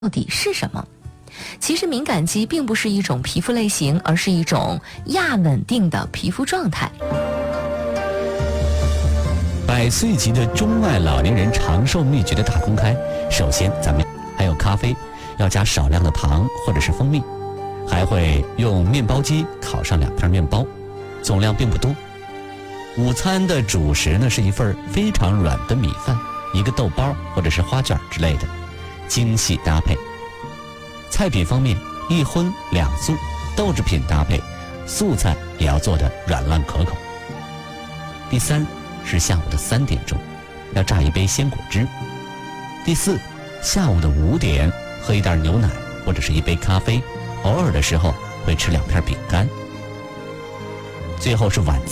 到底是什么？其实敏感肌并不是一种皮肤类型，而是一种亚稳定的皮肤状态。 100岁级的中外老年人长寿秘诀的大公开。首先，咱们还有咖啡，要加少量的糖或者是蜂蜜，还会用面包机烤上2片面包，总量并不多。午餐的主食呢是一份非常软的米饭，一个豆包或者是花卷之类的，精细搭配。菜品方面，1荤2素，豆制品搭配，素菜也要做得软烂可口。第3是下午的3点钟，要榨一杯鲜果汁。第4，下午的5点喝一袋牛奶或者是一杯咖啡，偶尔的时候会吃2片饼干。最后是晚餐。